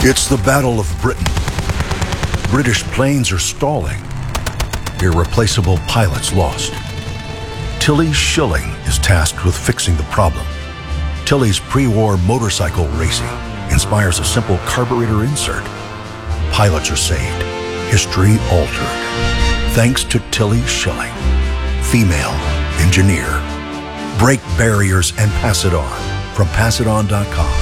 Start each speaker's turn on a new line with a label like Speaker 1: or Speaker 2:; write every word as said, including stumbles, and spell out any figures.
Speaker 1: It's the Battle of Britain. British planes are stalling. Irreplaceable pilots lost. Tilly Schilling is tasked with fixing the problem. Tilly's pre-war motorcycle racing inspires a simple carburetor insert. Pilots are saved. History altered. Thanks to Tilly Schilling, female engineer. Break barriers and pass it on from pass it on dot com.